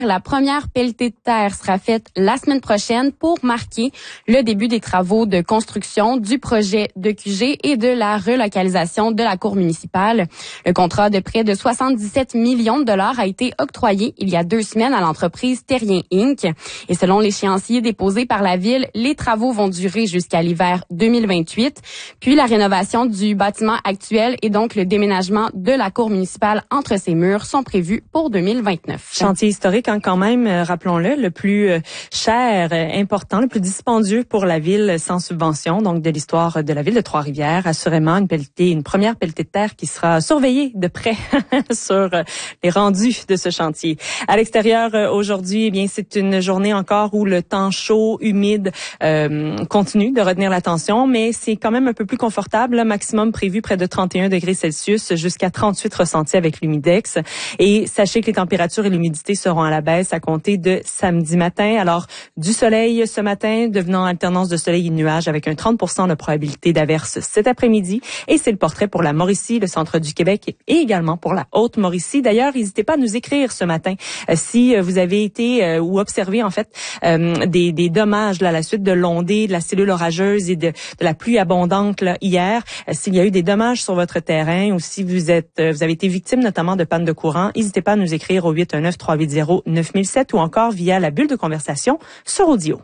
La première pelletée de terre sera faite la semaine prochaine pour marquer le début des travaux de construction du projet de QG et de la relocalisation de la cour municipale. Le contrat de près de 77 millions de dollars a été octroyé il y a 2 semaines à l'entreprise Terrien Inc. Et selon l'échéancier déposé par la ville, les travaux vont durer jusqu'à l'hiver 2028. Puis la rénovation du bâtiment actuel et donc le déménagement de la cour municipale entre ses murs sont prévus pour 2029. Chantier historique quand même, rappelons-le, le plus cher, important, le plus dispendieux pour la ville sans subvention, donc de l'histoire de la ville de Trois-Rivières. Assurément une première pelletée de terre qui sera surveillée de près sur les rendus de ce chantier. À l'extérieur, aujourd'hui, eh bien, c'est une journée encore où le temps chaud, humide, continue de retenir l'attention, mais c'est quand même un peu plus confortable. Le maximum prévu près de 31 degrés Celsius jusqu'à 38 ressentis avec l'humidex. Et sachez que les températures et l'humidité seront à la baisse à compter de samedi matin. Alors, du soleil ce matin, devenant alternance de soleil et de nuages avec un 30% de probabilité d'averse cet après-midi. Et c'est le portrait pour la Mauricie, le centre du Québec et également pour la Haute-Mauricie. D'ailleurs, n'hésitez pas à nous écrire ce matin si vous avez été ou observé en fait des dommages là, à la suite de l'ondée, de la cellule orageuse et de la pluie abondante là, hier. S'il y a eu des dommages sur votre terrain ou si vous avez été victime notamment de panne de courant, n'hésitez pas à nous écrire au 819-380-9007 ou encore via la bulle de conversation sur Audio.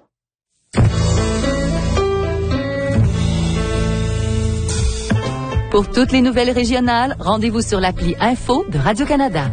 Pour toutes les nouvelles régionales, rendez-vous sur l'appli Info de Radio-Canada.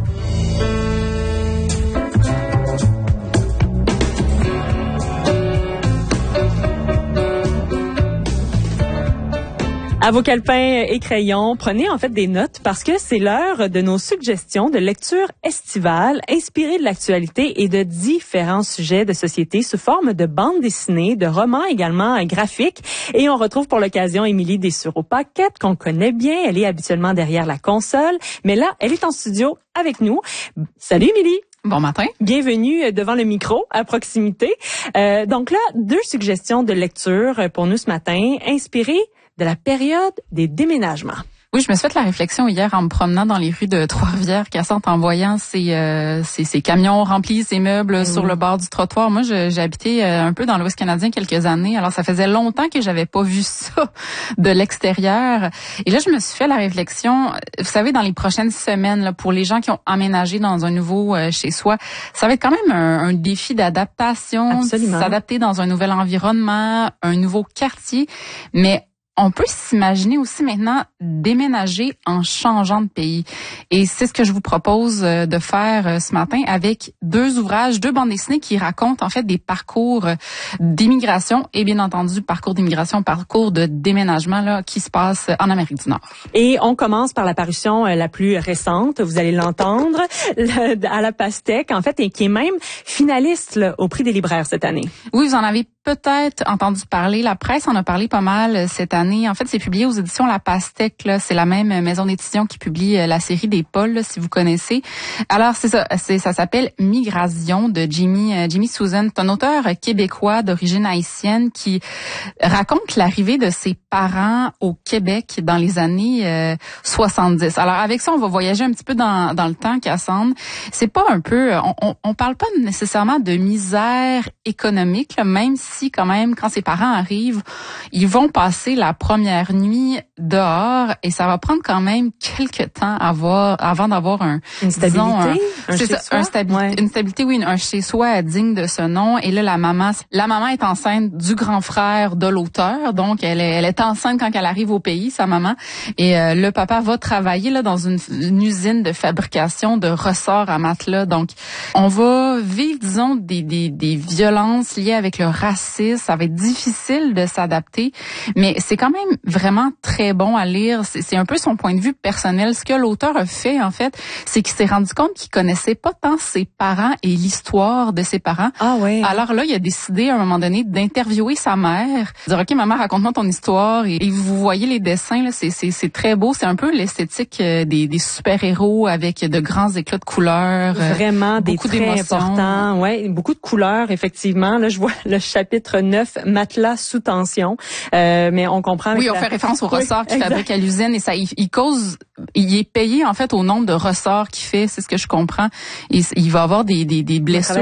À vos calepins et crayons, prenez en fait des notes parce que c'est l'heure de nos suggestions de lecture estivale inspirées de l'actualité et de différents sujets de société sous forme de bandes dessinées, de romans également graphiques. Et on retrouve pour l'occasion Émilie Dessureau-Paquette qu'on connaît bien. Elle est habituellement derrière la console, mais là, elle est en studio avec nous. Salut Émilie! Bon matin. Bienvenue devant le micro, à proximité. Donc là, 2 suggestions de lecture pour nous ce matin, inspirées de la période des déménagements. Oui, je me suis fait la réflexion hier en me promenant dans les rues de Trois-Rivières, Cassante, en voyant ces camions remplis, ces meubles sur le bord du trottoir. Moi, j'ai habité un peu dans l'Ouest canadien quelques années, alors ça faisait longtemps que j'avais pas vu ça de l'extérieur. Et là, je me suis fait la réflexion, vous savez, dans les prochaines semaines, là, pour les gens qui ont emménagé dans un nouveau chez soi, ça va être quand même un défi d'adaptation, s'adapter dans un nouvel environnement, un nouveau quartier, mais on peut s'imaginer aussi maintenant déménager en changeant de pays. Et c'est ce que je vous propose de faire ce matin avec 2 ouvrages, 2 bandes dessinées qui racontent en fait des parcours d'immigration et bien entendu parcours d'immigration, parcours de déménagement là qui se passe en Amérique du Nord. Et on commence par la parution la plus récente, vous allez l'entendre, à la Pastèque en fait, et qui est même finaliste là, au prix des libraires cette année. Oui, vous en avez peut-être entendu parler. La presse en a parlé pas mal cette année. En fait, c'est publié aux éditions La Pastèque. Là, c'est la même maison d'édition qui publie la série des Pauls, là, si vous connaissez. Alors, c'est ça s'appelle Migration de Jimmy Susan. C'est un auteur québécois d'origine haïtienne qui raconte l'arrivée de ses parents au Québec dans les années 70. Alors, avec ça, on va voyager un petit peu dans le temps, Cassandre. C'est pas un peu, on parle pas nécessairement de misère économique, là, même si quand même, quand ses parents arrivent, ils vont passer la première nuit dehors et ça va prendre quand même quelques temps avant d'avoir une stabilité, une stabilité, oui, un chez-soi digne de ce nom. Et là, la maman est enceinte du grand frère de l'auteur, donc elle est enceinte quand elle arrive au pays, sa maman. Et le papa va travailler là dans une usine de fabrication de ressorts à matelas. Donc, on va vivre, disons, des violences liées avec le racisme. Ça va être difficile de s'adapter, mais c'est quand même vraiment très bon à lire. C'est un peu son point de vue personnel. Ce que l'auteur a fait, en fait, c'est qu'il s'est rendu compte qu'il connaissait pas tant ses parents et l'histoire de ses parents. Ah ouais. Alors là, il a décidé à un moment donné d'interviewer sa mère, de dire, OK, maman, raconte-moi ton histoire. Et vous voyez les dessins, là, c'est très beau. C'est un peu l'esthétique des super-héros avec de grands éclats de couleurs. Vraiment des traits importants. Ouais, beaucoup de couleurs, effectivement. Là, je vois le chapitre 9, matelas sous tension. Mais on comprend. Oui, on fait référence aux ressorts qu'il fabrique à l'usine et ça, il est payé en fait au nombre de ressorts qu'il fait, c'est ce que je comprends. Et il va avoir des blessures